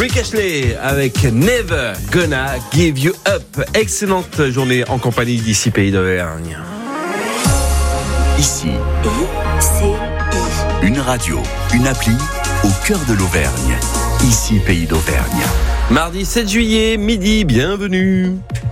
Rick Astley avec Never Gonna Give You Up. Excellente journée en compagnie d'ici Pays d'Auvergne. Ici, une radio, une appli au cœur de l'Auvergne. Ici Pays d'Auvergne. Mardi 7 juillet, midi, bienvenue.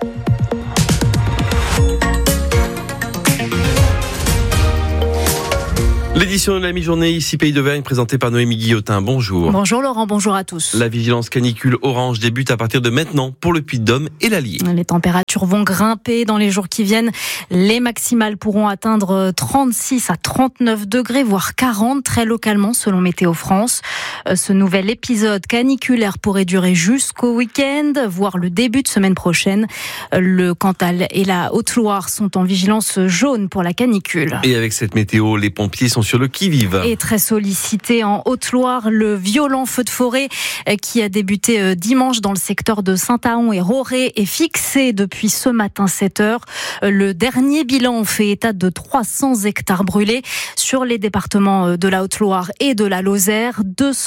L'édition de la mi-journée, ici Pays d'Auvergne, présentée par Noémie Guillotin. Bonjour. Bonjour Laurent, bonjour à tous. La vigilance canicule orange débute à partir de maintenant pour le Puy-de-Dôme et l'Allier. Les températures vont grimper dans les jours qui viennent. Les maximales pourront atteindre 36 à 39 degrés, voire 40 très localement selon Météo France. Ce nouvel épisode caniculaire pourrait durer jusqu'au week-end, voire le début de semaine prochaine. Le Cantal et la Haute-Loire sont en vigilance jaune pour la canicule. Et avec cette météo, les pompiers sont sur le qui-vive. Et très sollicité en Haute-Loire, le violent feu de forêt qui a débuté dimanche dans le secteur de Saint-Ahon et Roré est fixé depuis ce matin 7h. Le dernier bilan fait état de 300 hectares brûlés sur les départements de la Haute-Loire et de la Lozère.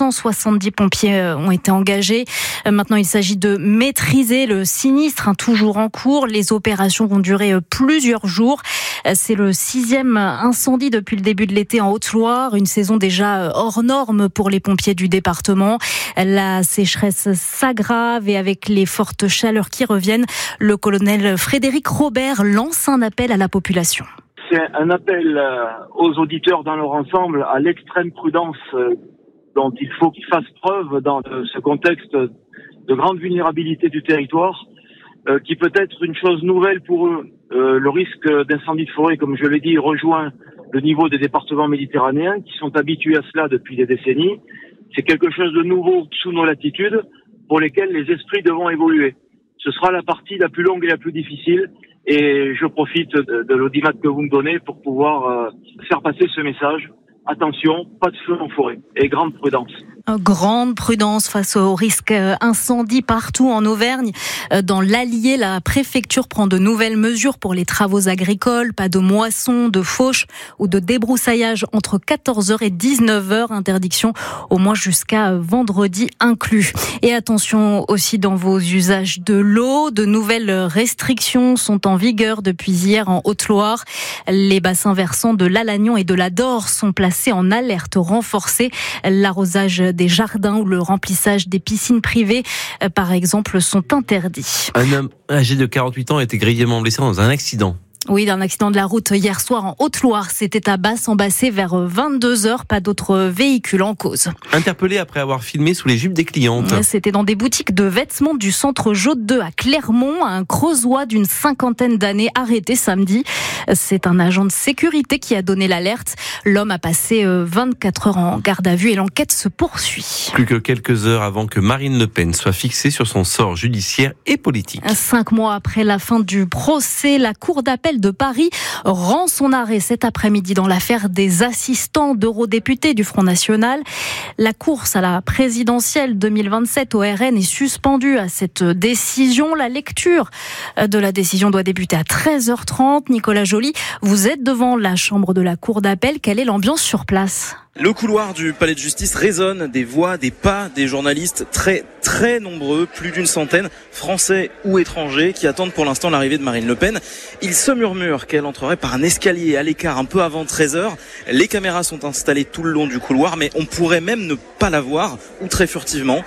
270 pompiers ont été engagés. Maintenant, il s'agit de maîtriser le sinistre, toujours en cours. Les opérations vont durer plusieurs jours. C'est le 6e incendie depuis le début de l'été en Haute-Loire, une saison déjà hors norme pour les pompiers du département. La sécheresse s'aggrave et avec les fortes chaleurs qui reviennent, le colonel Frédéric Robert lance un appel à la population. C'est un appel aux auditeurs dans leur ensemble à l'extrême prudence dont il faut qu'ils fassent preuve dans ce contexte de grande vulnérabilité du territoire, qui peut être une chose nouvelle pour eux. Le risque d'incendie de forêt, comme je l'ai dit, rejoint le niveau des départements méditerranéens qui sont habitués à cela depuis des décennies. C'est quelque chose de nouveau sous nos latitudes pour lesquels les esprits devront évoluer. Ce sera la partie la plus longue et la plus difficile et je profite de l'audimat que vous me donnez pour pouvoir faire passer ce message. Attention, pas de feu en forêt et grande prudence. Grande prudence face au risque incendie partout en Auvergne. Dans l'Allier, la préfecture prend de nouvelles mesures pour les travaux agricoles. Pas de moisson, de fauche ou de débroussaillage entre 14h et 19h. Interdiction au moins jusqu'à vendredi inclus. Et attention aussi dans vos usages de l'eau. De nouvelles restrictions sont en vigueur depuis hier en Haute-Loire. Les bassins versants de l'Alagnon et de la Dore sont placés en alerte renforcée. L'arrosage des jardins ou le remplissage des piscines privées, par exemple, sont interdits. Un homme âgé de 48 ans a été grièvement blessé dans un accident. Oui, d'un accident de la route hier soir en Haute-Loire. C'était à Basse-en-Bassée vers 22h. Pas d'autres véhicules en cause. Interpellé après avoir filmé sous les jupes des clientes. C'était dans des boutiques de vêtements du centre Jaude 2 à Clermont. Un Creusois d'une 50aine d'années arrêté samedi. C'est un agent de sécurité qui a donné l'alerte. L'homme a passé 24 heures en garde à vue et l'enquête se poursuit. Plus que quelques heures avant que Marine Le Pen soit fixée sur son sort judiciaire et politique. 5 mois après la fin du procès, la Cour d'appel de Paris rend son arrêt cet après-midi dans l'affaire des assistants d'eurodéputés du Front National. La course à la présidentielle 2027 au RN est suspendue à cette décision. La lecture de la décision doit débuter à 13h30. Nicolas Joly, vous êtes devant la chambre de la Cour d'appel. Quelle est l'ambiance sur place ? Le couloir du palais de justice résonne des voix, des pas des journalistes très nombreux, plus d'une centaine, français ou étrangers, qui attendent pour l'instant l'arrivée de Marine Le Pen. Il se murmure qu'elle entrerait par un escalier à l'écart un peu avant 13h. Les caméras sont installées tout le long du couloir, mais on pourrait même ne pas la voir, ou très furtivement.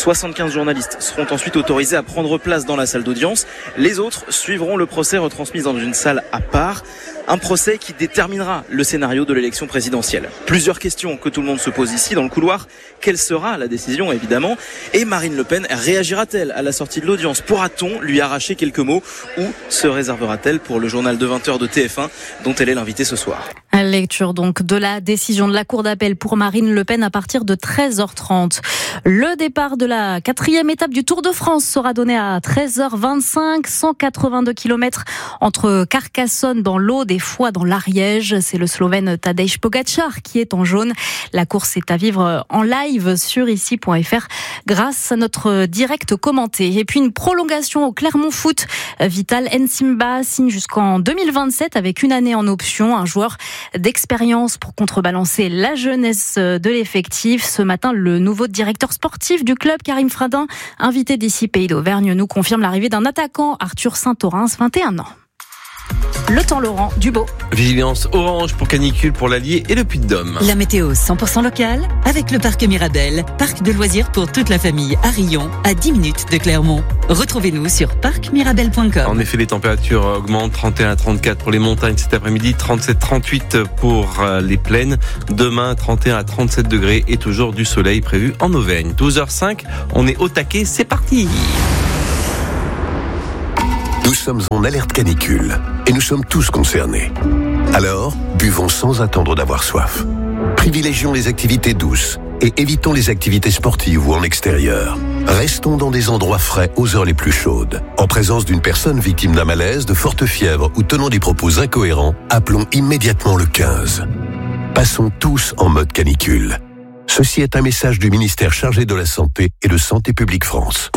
75 journalistes seront ensuite autorisés à prendre place dans la salle d'audience. Les autres suivront le procès retransmis dans une salle à part. Un procès qui déterminera le scénario de l'élection présidentielle. Plusieurs questions que tout le monde se pose ici dans le couloir. Quelle sera la décision, évidemment ? Et Marine Le Pen réagira-t-elle à la sortie de l'audience ? Pourra-t-on lui arracher quelques mots ? Ou se réservera-t-elle pour le journal de 20h de TF1 dont elle est l'invitée ce soir ? Lecture donc de la décision de la Cour d'appel pour Marine Le Pen à partir de 13h30. Le départ de la 4e étape du Tour de France sera donné à 13h25, 182 km entre Carcassonne dans l'Aude et des foies dans l'Ariège. C'est le Slovène Tadej Pogačar qui est en jaune. La course est à vivre en live sur ici.fr grâce à notre direct commenté. Et puis une prolongation au Clermont Foot. Vital Nsimba signe jusqu'en 2027 avec une année en option. Un joueur d'expérience pour contrebalancer la jeunesse de l'effectif. Ce matin, le nouveau directeur sportif du club, Karim Fradin, invité d'ici Pays d'Auvergne, nous confirme l'arrivée d'un attaquant, Arthur Saint-Orens, 21 ans. Le temps, Laurent, du beau. Vigilance orange pour canicule pour l'Allier et le Puy-de-Dôme. La météo 100% locale avec le parc Mirabel, parc de loisirs pour toute la famille à Rion, à 10 minutes de Clermont. Retrouvez-nous sur parcmirabel.com. En effet, les températures augmentent, 31 à 34 pour les montagnes cet après-midi, 37-38 pour les plaines. Demain, 31 à 37 degrés et toujours du soleil prévu en Auvergne. 12h05, on est au taquet, c'est parti. Nous sommes en alerte canicule et nous sommes tous concernés. Alors, buvons sans attendre d'avoir soif. Privilégions les activités douces et évitons les activités sportives ou en extérieur. Restons dans des endroits frais aux heures les plus chaudes. En présence d'une personne victime d'un malaise, de forte fièvre ou tenant des propos incohérents, appelons immédiatement le 15. Passons tous en mode canicule. Ceci est un message du ministère chargé de la Santé et de Santé publique France.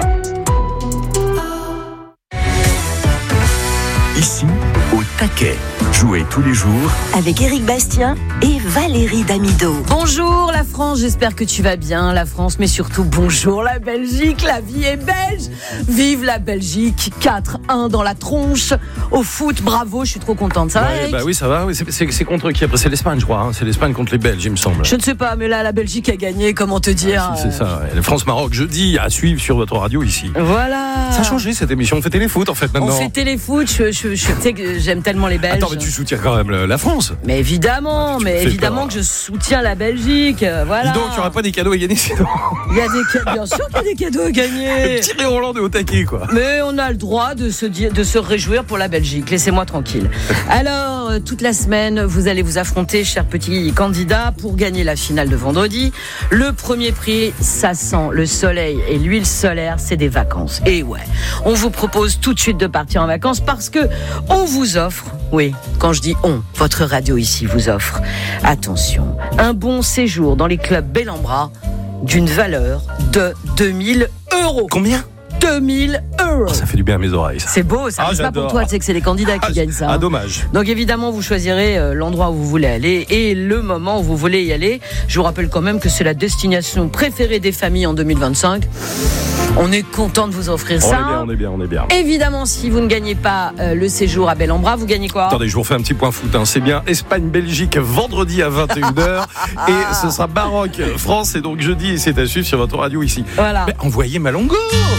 Ici, au taquet. Jouez tous les jours avec Éric Bastien et Valérie Damido. Bonjour la France, j'espère que tu vas bien la France, mais surtout bonjour la Belgique, la vie est belge. Vive la Belgique, 4-1 dans la tronche au foot, bravo, je suis trop contente. Ça va Eric ? Oui, ça va, oui, c'est contre qui après ? C'est l'Espagne je crois, hein. C'est l'Espagne contre les Belges il me semble. Je ne sais pas, mais là la Belgique a gagné, comment te dire ? C'est ça, ouais. France-Maroc jeudi à suivre sur votre radio ici. Voilà. Ça a changé cette émission, on fait téléfoot en fait maintenant. On fait téléfoot, je sais que j'aime tellement les Belges. Attends, mais tu soutiens quand même la France. Mais évidemment, que je soutiens la Belgique, voilà. Dis donc, il n'y aura pas des cadeaux à gagner sinon. Bien sûr qu'il y a des cadeaux à gagner. Thierry Roland est au taquet quoi. Mais on a le droit de se réjouir pour la Belgique, laissez-moi tranquille. Alors, toute la semaine, vous allez vous affronter, chers petits candidats, pour gagner la finale de vendredi. Le premier prix, ça sent le soleil et l'huile solaire, c'est des vacances. Et ouais, on vous propose tout de suite de partir en vacances parce que on vous offre, oui, quand je dis on, votre radio ici vous offre, attention, un bon séjour dans les clubs Bellambra d'une valeur de 2000 €. Combien ? 2000 €. Oh, ça fait du bien à mes oreilles. Ça. C'est beau, ça. C'est pas pour toi, tu sais que c'est les candidats qui gagnent ça. Ah, dommage. Donc évidemment, vous choisirez l'endroit où vous voulez aller et le moment où vous voulez y aller. Je vous rappelle quand même que c'est la destination préférée des familles en 2025. On est content de vous offrir ça. On est bien. Évidemment, si vous ne gagnez pas le séjour à Bellambra, vous gagnez quoi ? Attendez, je vous refais un petit point foot. Hein. C'est bien Espagne-Belgique vendredi à 21h. Et ce sera Maroc-France. Et donc jeudi, c'est à suivre sur votre radio ici. Voilà. Mais envoyez Malongo.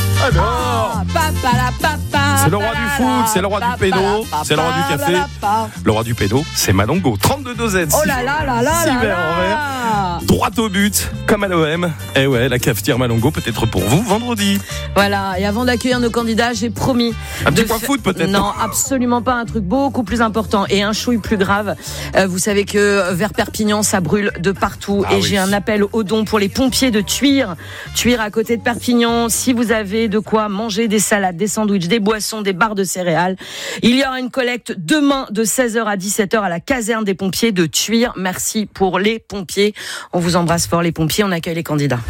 Alors c'est le roi du foot, c'est le roi du pédo, c'est le roi du café. Le roi du pédo, c'est Malongo. 32-2Z. Oh là là là là là. Droit au but, comme à l'OM. Et ouais, la cafetière Malongo peut-être pour vous vendredi. Voilà, et avant d'accueillir nos candidats, j'ai promis un petit point foot peut-être. Non, absolument pas, un truc beaucoup plus important et un chouille plus grave. Vous savez que vers Perpignan, ça brûle de partout et j'ai un appel aux dons pour les pompiers de Tuire à côté de Perpignan. Si vous avez de quoi manger des salades, des sandwichs, des boissons, des barres de céréales, il y aura une collecte demain de 16h à 17h à la caserne des pompiers de Tuire. Merci pour les pompiers. On vous embrasse fort les pompiers, on accueille les candidats.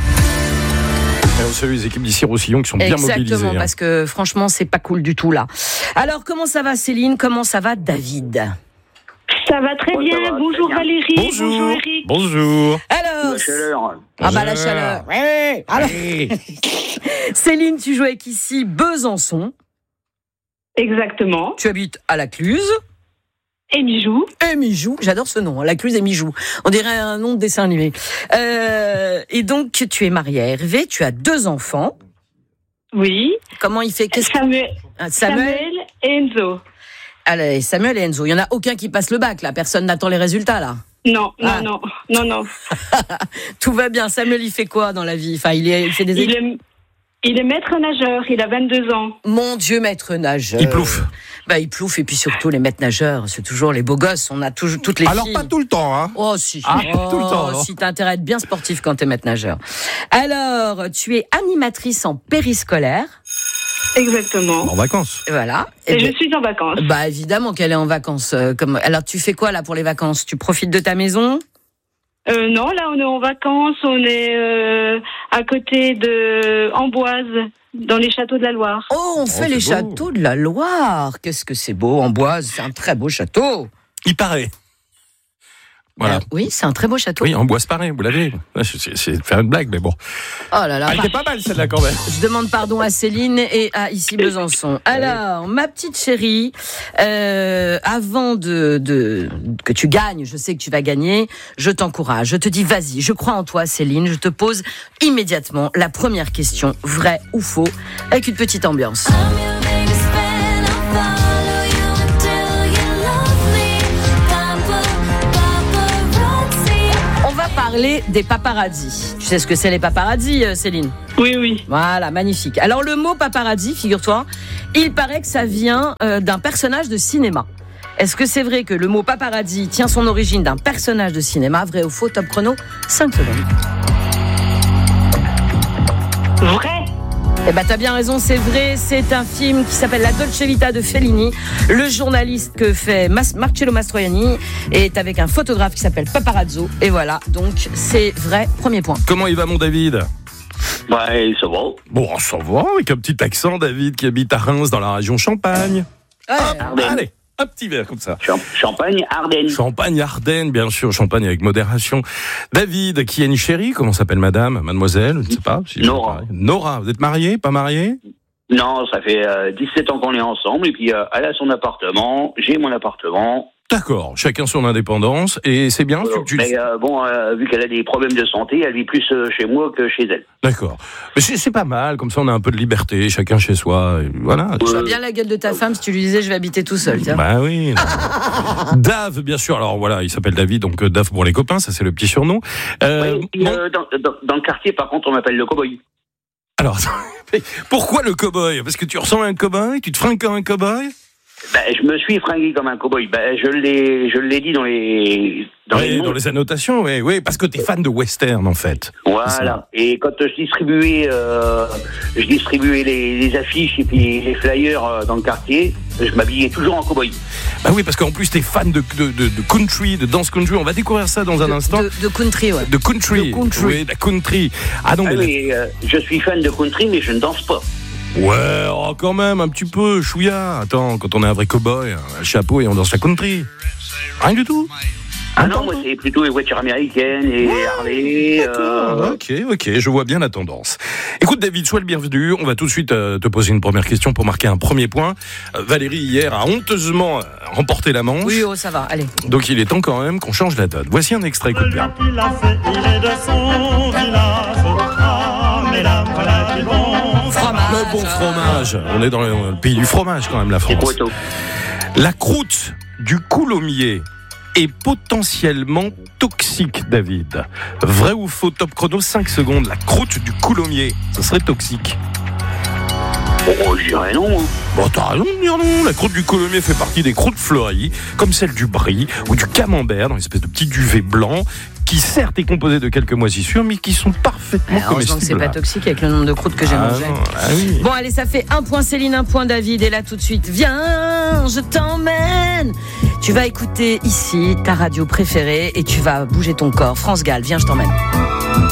Et on salue les équipes d'ici Roussillon qui sont bien mobilisées. Exactement, parce que franchement, c'est pas cool du tout là. Alors, comment ça va Céline ? Comment ça va David ? Ça va très bien. Bonjour Valérie. Bonjour Eric. Bonjour. Alors, la chaleur. Ah bah la chaleur. Ouais. Alors, Céline, tu joues avec ici Besançon. Exactement. Tu habites à la Cluse. Et Mijou. J'adore ce nom, la Cluse et Mijou. On dirait un nom de dessin animé. Et donc, tu es mariée à Hervé, tu as 2 enfants. Oui. Comment il fait ? Samuel et Enzo. Allez, Samuel et Enzo. Il n'y en a aucun qui passe le bac, là. Personne n'attend les résultats, là. Non. Tout va bien. Samuel, il fait quoi dans la vie ? Enfin, il fait des études. Il est maître nageur, il a 22 ans. Mon Dieu, maître nageur. Il plouffe. Il plouffe, et puis surtout les maîtres nageurs, c'est toujours les beaux gosses, on a toujours toutes les filles. Alors pas tout le temps, hein. Oh si. Tout le temps. Si t'as intérêt à être bien sportif quand t'es maître nageur. Alors, tu es animatrice en périscolaire. Exactement. En vacances. Voilà. Et je suis en vacances. Bah évidemment qu'elle est en vacances. Alors tu fais quoi là pour les vacances? Tu profites de ta maison? Non, là on est en vacances, on est à côté de Amboise, dans les châteaux de la Loire. Oh, on fait les châteaux de la Loire. Qu'est-ce que c'est beau, Amboise, c'est un très beau château. Il paraît. Voilà. Oui, c'est un très beau château. Oui, Amboise paraît, vous l'avez. C'est faire une blague, mais bon. Oh là là. Elle était pas mal celle-là quand même. Je demande pardon à Céline et à ici Besançon. Alors, ma petite chérie, avant que tu gagnes, je sais que tu vas gagner, je t'encourage. Je te dis vas-y, je crois en toi Céline. Je te pose immédiatement la première question, vrai ou faux, avec une petite ambiance. Parler des paparazzis. Tu sais ce que c'est les paparazzis, Céline? Oui. Voilà, magnifique. Alors le mot paparazzi, figure-toi, il paraît que ça vient d'un personnage de cinéma. Est-ce que c'est vrai que le mot paparazzi tient son origine d'un personnage de cinéma? Vrai ou faux? Top chrono, 5 secondes. Vrai. Eh ben, t'as bien raison, c'est vrai. C'est un film qui s'appelle La Dolce Vita de Fellini. Le journaliste que fait Marcello Mastroianni est avec un photographe qui s'appelle Paparazzo. Et voilà, donc c'est vrai. Premier point. Comment il va, mon David? Bah, ça va. Bon, ça va, avec un petit accent, David, qui habite à Reims, dans la région Champagne. Allez, un petit verre comme ça. Champagne-Ardenne. Champagne-Ardenne, bien sûr, champagne avec modération. David, qui a une chérie, comment s'appelle madame? Mademoiselle, je ne sais pas. Si Nora. Nora, vous êtes mariés, pas mariés? Non, ça fait 17 ans qu'on est ensemble, et puis elle a son appartement, j'ai mon appartement. D'accord, chacun son indépendance, et c'est bien. Mais vu qu'elle a des problèmes de santé, elle vit plus chez moi que chez elle. D'accord, mais c'est pas mal, comme ça on a un peu de liberté, chacun chez soi, et voilà. Je vois bien la gueule de ta femme si tu lui disais je vais habiter tout seul, tiens. Bah oui. Dave, bien sûr, alors voilà, il s'appelle David, donc Dave pour les copains, ça c'est le petit surnom. Dans le quartier, par contre, on m'appelle le cow-boy. Alors, pourquoi le cow-boy? Parce que tu ressembles à un cow-boy? Tu te fringues comme un cow-boy? Je me suis fringué comme un cow-boy. Je l'ai dit dans les annotations, oui, parce que t'es fan de western en fait. Voilà. Et quand je distribuais les affiches et puis les flyers dans le quartier, je m'habillais toujours en cow-boy. Bah oui, parce qu'en plus t'es fan de country, de dance country. On va découvrir ça dans un instant. De country, ouais. De country. Oui, de country. Ah non, je suis fan de country, mais je ne danse pas. Ouais, quand même, un petit peu, chouïa. Attends, quand on est un vrai cow-boy, un chapeau et on danse la country. Rien du tout. Ah non, moi c'est plutôt les voitures américaines et Harley. Ok, je vois bien la tendance. Écoute David, sois le bienvenu. On va tout de suite te poser une première question pour marquer un premier point. Valérie hier a honteusement remporté la manche. Oui, ça va, allez. Donc il est temps quand même qu'on change la donne. Voici un extrait, écoute bien. Il est de son village. Le bon fromage. On est dans le pays du fromage quand même, la France. La croûte du coulommiers est potentiellement toxique, David. Vrai ou faux? Top chrono, 5 secondes. La croûte du coulommiers, ça serait toxique. Je dirais non. Bon, t'as raison de dire non. La croûte du coulommiers fait partie des croûtes fleuries, comme celle du brie ou du camembert, dans une espèce de petit duvet blanc, qui certes est composé de quelques moisissures, mais qui sont parfaitement comestibles. C'est pas toxique avec le nombre de croûtes que j'ai mangé. Oui. Bon, allez, ça fait 1 point Céline, 1 point David. Et là, tout de suite, viens, je t'emmène. Tu vas écouter ici ta radio préférée et tu vas bouger ton corps. France Gall, viens, je t'emmène.